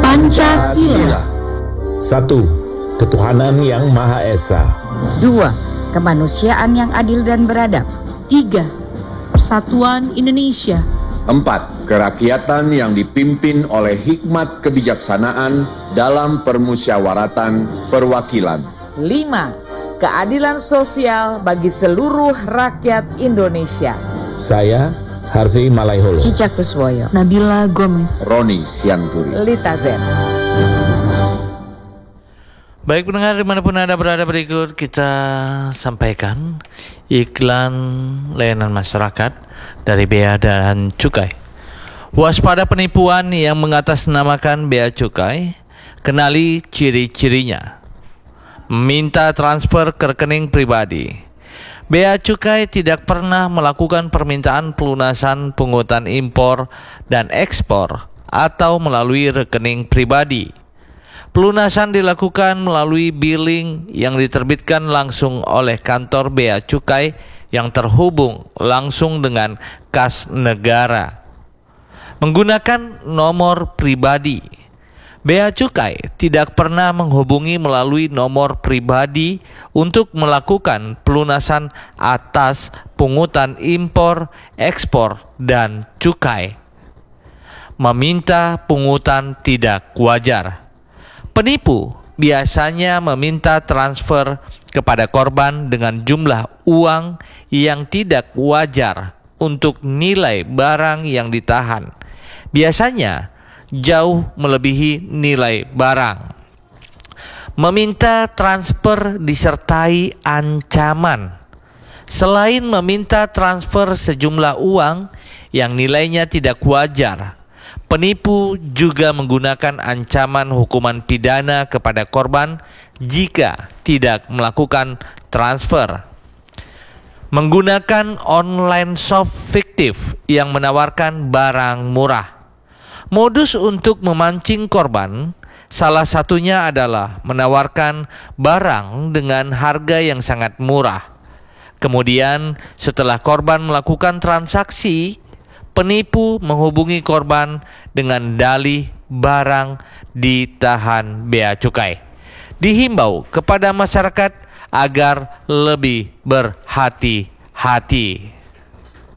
Pancasila. 1. Ketuhanan yang Maha Esa. 2. Kemanusiaan yang adil dan beradab. 3. Persatuan Indonesia. 4. Kerakyatan yang dipimpin oleh hikmat kebijaksanaan dalam permusyawaratan perwakilan. 5. Keadilan sosial bagi seluruh rakyat Indonesia. Saya, Harvey Malaiholo. Cica Kuswoyo. Nabila Gomez. Roni Sianturi. Lita Zen. Baik pendengar dimanapun Anda berada, berikut kita sampaikan iklan layanan masyarakat dari Bea dan Cukai. Waspada penipuan yang mengatasnamakan Bea Cukai, kenali ciri-cirinya. Minta transfer ke rekening pribadi. Bea Cukai tidak pernah melakukan permintaan pelunasan pungutan impor dan ekspor atau melalui rekening pribadi. Pelunasan dilakukan melalui billing yang diterbitkan langsung oleh kantor Bea Cukai yang terhubung langsung dengan kas negara. Menggunakan nomor pribadi. Bea Cukai tidak pernah menghubungi melalui nomor pribadi untuk melakukan pelunasan atas pungutan impor, ekspor, dan cukai. Meminta pungutan tidak wajar. Penipu biasanya meminta transfer kepada korban dengan jumlah uang yang tidak wajar untuk nilai barang yang ditahan. Biasanya jauh melebihi nilai barang. Meminta transfer disertai ancaman. Selain meminta transfer sejumlah uang yang nilainya tidak wajar, penipu juga menggunakan ancaman hukuman pidana kepada korban jika tidak melakukan transfer. Menggunakan online shop fiktif yang menawarkan barang murah. Modus untuk memancing korban salah satunya adalah menawarkan barang dengan harga yang sangat murah. Kemudian setelah korban melakukan transaksi, penipu menghubungi korban dengan dalih barang ditahan Bea Cukai. Dihimbau kepada masyarakat agar lebih berhati-hati.